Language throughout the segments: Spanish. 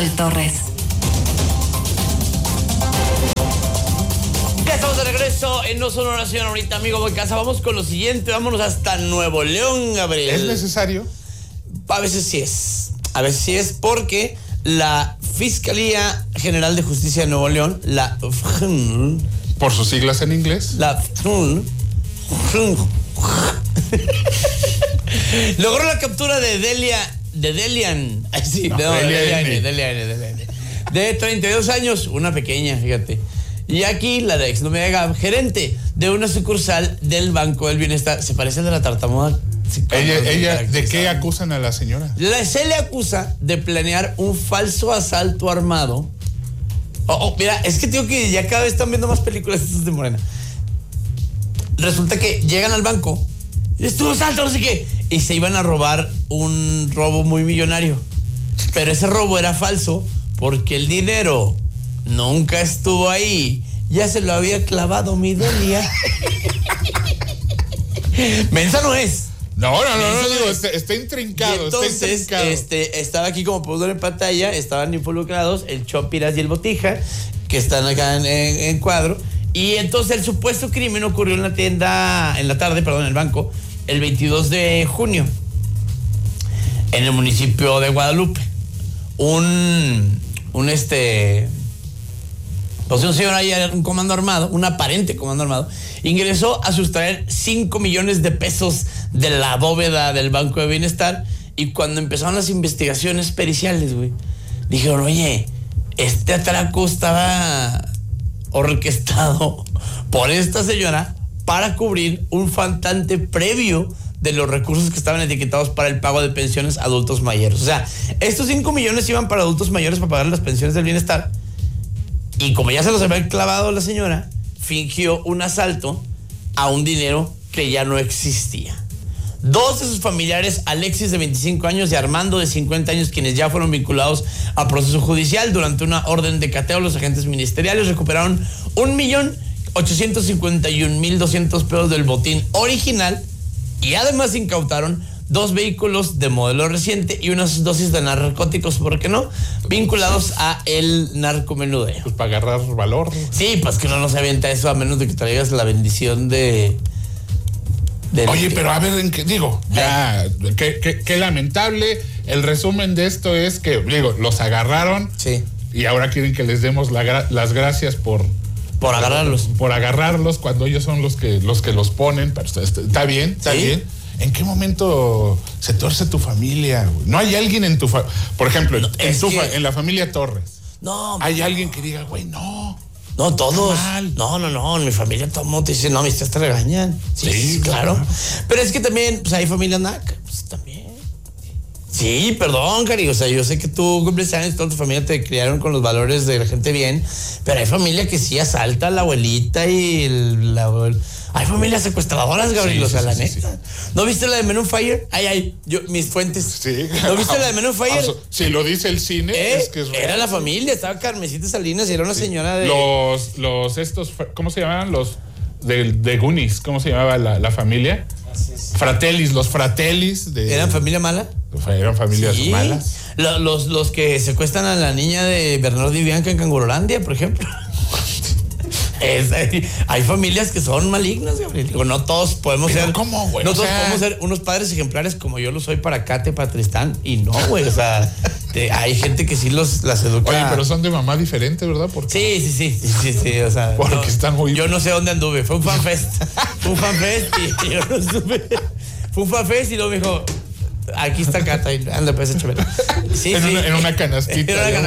Gabriel Torres. Ya estamos de regreso en No Solo Oración. Ahorita, amigo, voy a casa. Vamos con lo siguiente. Vámonos hasta Nuevo León, Gabriel. ¿Es necesario? A veces sí es. A veces sí es porque la Fiscalía General de Justicia de Nuevo León, la FGN, ¿Por sus siglas en inglés? la FGN, logró la captura de Delian. Ay, sí, No, Delian. De 32 años, una pequeña, fíjate. Y aquí la de exnovia de Gab, gerente de una sucursal del Banco del Bienestar. Se parece al de la tartamuda. Ella, ¿de qué acusan a la señora? Se le acusa de planear un falso asalto armado. Mira, es que digo que ya cada vez están viendo más películas estas de Morena. Resulta que llegan al banco, estuvo asalto, no sé qué, y se iban a robar un robo muy millonario. Pero ese robo era falso porque el dinero nunca estuvo ahí. Ya se lo había clavado mi Delia. Mensa no es. No, digo, está intrincado. Y entonces, estaba aquí como podemos ver en pantalla, estaban involucrados el Chopiras y el Botija, que están acá en cuadro. Y entonces el supuesto crimen ocurrió en en el banco, el 22 de junio, en el municipio de Guadalupe. Pues un señor ahí, un comando armado, un aparente comando armado, ingresó a sustraer 5 millones de pesos de la bóveda del Banco de Bienestar. Y cuando empezaron las investigaciones periciales, güey, dijeron, oye, este atraco estaba orquestado por esta señora para cubrir un faltante previo de los recursos que estaban etiquetados para el pago de pensiones a adultos mayores. O sea, estos 5 millones iban para adultos mayores para pagar las pensiones del bienestar. Y como ya se los había clavado la señora, fingió un asalto a un dinero que ya no existía. Dos de sus familiares, Alexis de 25 años y Armando de 50 años, quienes ya fueron vinculados a proceso judicial, durante una orden de cateo, los agentes ministeriales recuperaron 1.851.200 pesos del botín original y además incautaron 2 vehículos de modelo reciente y unas dosis de narcóticos, ¿por qué no?, vinculados a el narcomenudeo. Pues para agarrar valor. Sí, pues que no se avienta eso a menos de que traigas la bendición de Oye, pero a ver, ya, qué lamentable. El resumen de esto es que, los agarraron. Sí. Y ahora quieren que les demos las gracias por agarrarlos. Por agarrarlos cuando ellos son los que los ponen. Pero está bien, está bien. ¿En qué momento se torce tu familia? No hay alguien en tu familia. Por ejemplo, en la familia Torres. No. Hay alguien que diga, güey, no. No, todos. No, en mi familia todo el mundo te dice, no, mis tías te regañan. Sí, claro. Pero es que también, pues hay familias naca, pues también. Sí, perdón, cari, o sea, yo sé que tú cumples años, toda tu familia te criaron con los valores de la gente bien, pero hay familia que sí asalta a la abuelita y hay familias secuestradoras, Gabriel, sí, o sea, sí, la sí, neta. sí. ¿No viste la de Men on Fire? Mis fuentes. Sí. ¿No viste la de Men on Fire? Si lo dice el cine, es que es real. Era la familia, estaba Carmencita Salinas y era una señora de... ¿cómo se llamaban? Los de Goonies, ¿cómo se llamaba la familia? Fratellis, los Fratellis. ¿Eran familia mala? Eran familias malas. Los que secuestran a la niña de Bernardo y Bianca en Cangurolandia, por ejemplo. Hay familias que son malignas, Gabriel. Digo, no todos podemos ser. ¿Cómo, güey? No todos podemos ser unos padres ejemplares como yo lo soy para Kate, para Tristán. Y no, güey. O sea, hay gente que sí las educa. Oye, pero son de mamá diferente, ¿verdad? Sí. O sea, porque están muy. Yo no sé dónde anduve. Fue un fanfest. Y yo no supe. Fue un fanfest y luego me dijo, aquí está Cata, anda pues échame. Sí, en una canastita. Era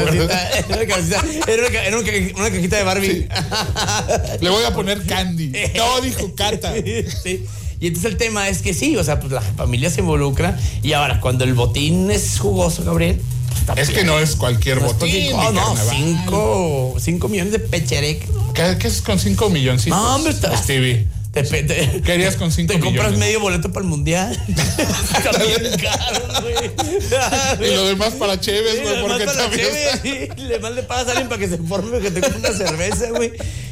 una cajita de Barbie. Sí. Le voy a poner candy. No, dijo Cata. Sí. Y entonces el tema es que sí, o sea, pues la familia se involucra y ahora cuando el botín es jugoso, Gabriel, es que no es cualquier botín. No, 5 millones de pecherec. ¿Qué es con 5 milloncitos? No, hombre, Stevie. ¿Qué harías con 5 millones? Te compras medio boleto para el mundial. Está bien caro, güey. Y lo demás para Cheves, güey, porque también le pagas a alguien para que se forme, que te compre una cerveza, güey.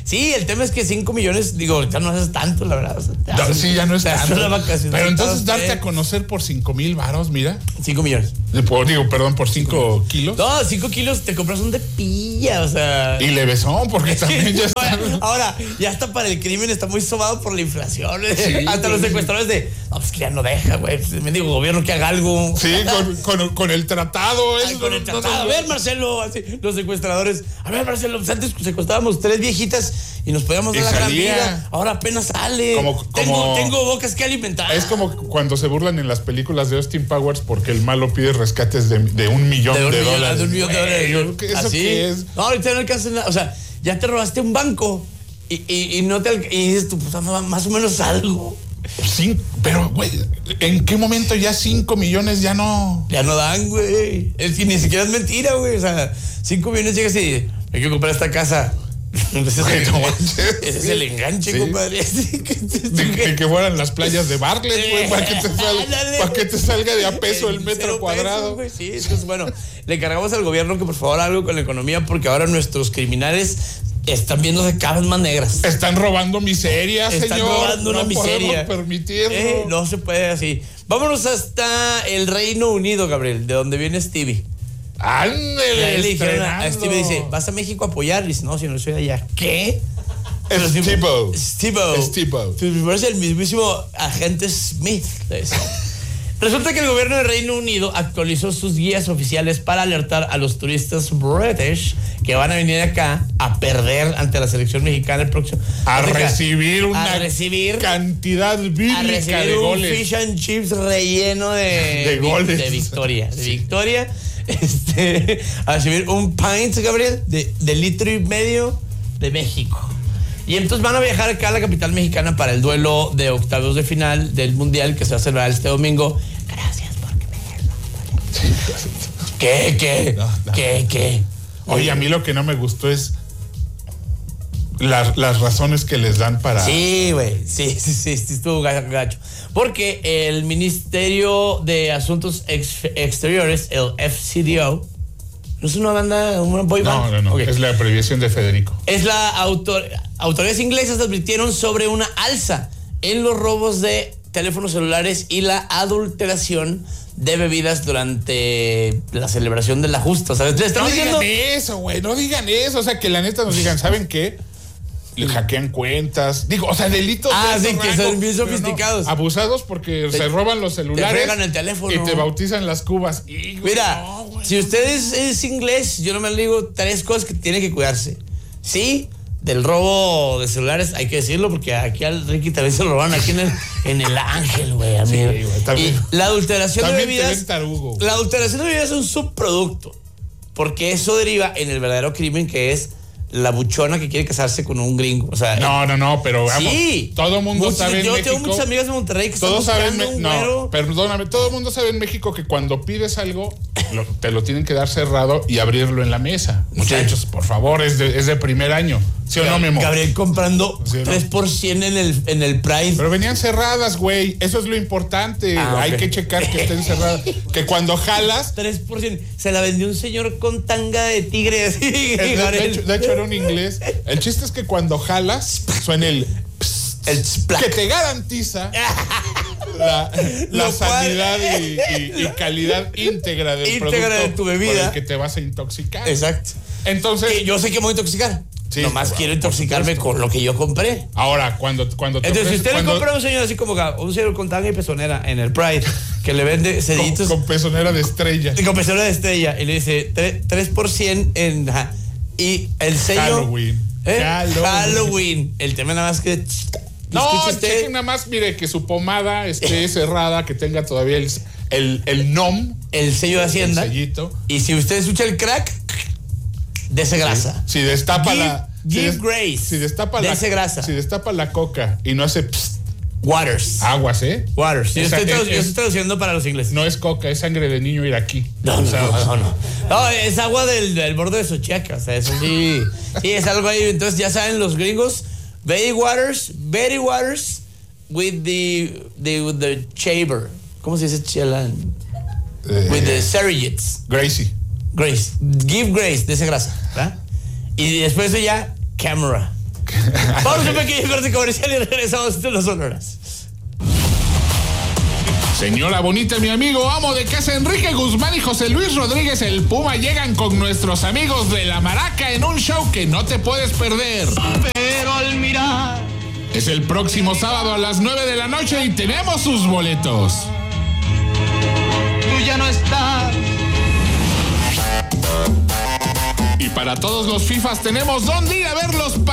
Sí, el tema es que 5 millones, digo, ahorita no haces tanto, la verdad. O sea, ya no es tanto. Pero entonces usted. darte a conocer por 5,000 varos, mira. 5 millones. Por 5 kilos. No, 5 kilos te compras un de pilla, o sea. Y levesón, porque también ya está. Ahora, ya está para el crimen, está muy sobado por la inflación. Sí, hasta los secuestradores no, pues que ya no deja, güey. Me digo, gobierno que haga algo. Sí, con el tratado. Con el tratado. A ver, Marcelo, así, los secuestradores. A ver, Marcelo, pues antes secuestrábamos 3 viejitas y nos podíamos dar la gran vida. Ahora apenas sale. Tengo bocas que alimentar. Es como cuando se burlan en las películas de Austin Powers porque el malo pide rescates de $1 millón de dólares. De $1 millón de dólares. ¿Eso qué es? No, ahorita no alcanzas nada. O sea, ya te robaste un banco y no te y dices tú, pues, más o menos algo. Sí, pero, güey, ¿en qué momento ya 5 millones ya no? Ya no dan, güey. Es que ni siquiera es mentira, güey. O sea, 5 millones llegas y hay que comprar esta casa. Ese es el enganche, sí. Compadre. Que fueran las playas de Bartlett, güey, para que te salga de a peso el metro cuadrado. Pesos, sí, entonces, bueno, le cargamos al gobierno que por favor haga algo con la economía porque ahora nuestros criminales están viéndose cada vez más negras. Están robando miseria, señor. Están robando una miseria. No podemos permitirlo. No se puede así. Vámonos hasta el Reino Unido, Gabriel, de donde viene Stevie. Ándale, le dijeron a Stevie, dice, ¿vas a México a apoyar? Y dice, no, si no soy de allá. ¿Qué? Steve-O. Es el mismísimo agente Smith. Resulta que el gobierno del Reino Unido actualizó sus guías oficiales para alertar a los turistas british que van a venir acá a perder ante la selección mexicana el próximo. A recibir cantidad bíblica de goles. Un fish and chips relleno de goles. De victoria. A recibir un pint, Gabriel, de litro y medio de México. Y entonces van a viajar acá a la capital mexicana para el duelo de octavos de final del Mundial que se va a celebrar este domingo. Gracias porque me ¿Qué? ¿Qué? Oye, a mí lo que no me gustó es las razones que les dan para... Sí, güey. Sí, estuvo gacho. Porque el Ministerio de Asuntos Exteriores, el FCDO, ¿no es una banda, una boy band? No. Okay. Es la abreviación de Federico. Es la autoridades inglesas advirtieron sobre una alza en los robos de teléfonos celulares y la adulteración de bebidas durante la celebración de la justa. ¿Sabes? No digan eso, güey. No digan eso. O sea, que la neta nos digan, ¿saben qué? Le hackean cuentas. Digo, o sea, delitos de sí, que son bien sofisticados. No, abusados porque se roban los celulares. Te fregan el teléfono. Y te bautizan las cubas. Mira, si usted es inglés, yo nomás le digo 3 cosas que tiene que cuidarse. Sí, del robo de celulares, hay que decirlo, porque aquí al Ricky también se lo roban aquí en el Ángel, güey, amigo. Sí, güey, y la adulteración de bebidas. La adulteración de bebidas es un subproducto. Porque eso deriva en el verdadero crimen que es la buchona que quiere casarse con un gringo. O sea, no, pero vamos. Sí. Todo el mundo sabe en México. Yo tengo muchas amigas de Monterrey que todos están buscando un güero. Perdóname, todo el mundo sabe en México que cuando pides algo, te lo tienen que dar cerrado y abrirlo en la mesa. Muchachos, sí. Por favor, es de primer año. ¿Sí o no, Memo? Gabriel comprando 3% en el Pride. Pero venían cerradas, güey. Eso es lo importante. Hay que checar que estén cerradas. Que cuando jalas... 3%. Se la vendió un señor con tanga de tigre. Así, de hecho, era un inglés. El chiste es que cuando jalas, suena el que te garantiza la sanidad y calidad íntegra del producto de tu bebida con el que te vas a intoxicar. Exacto. Entonces, que yo sé que me voy a intoxicar. Sí, nomás quiero intoxicarme con lo que yo compré. Ahora, cuando entonces, si usted le compra a un señor así como un señor con tanga y pezonera en el Pride, que le vende ceditos. Con pezonera de estrella. Con pezonera de estrella. Y le dice 3% en... Y el sello... Halloween. El tema nada más que... No, chequen nada más, mire, que su pomada esté cerrada, que tenga todavía el NOM. El sello de Hacienda. El sellito. Y si usted escucha el crack... Dese grasa. Si destapa Grace. Si destapa dese grasa. Si destapa la coca y no hace Waters. Aguas, ¿eh? Waters. Yo estoy traduciendo para los ingleses. No es coca, es sangre de niño iraquí. No. No, es agua del borde de Xochiaca. O sea, eso sí. Sí, es algo ahí. Entonces, ya saben, los gringos, very waters with the chamber. ¿Cómo se dice chela? With the surrogates. Grace. Give grace, de esa grasa, ¿verdad? Y después de ya, camera. Vamos a un pequeño corte comercial y regresamos de los Sonoras. Señora bonita, mi amigo, amo de casa, Enrique Guzmán y José Luis Rodríguez el Puma llegan con nuestros amigos de La Maraca en un show que no te puedes perder. Pero al mirar, es el próximo sábado a las 9 de la noche y tenemos sus boletos. Tú ya no estás. Y para todos los FIFAs tenemos dónde ir a verlos.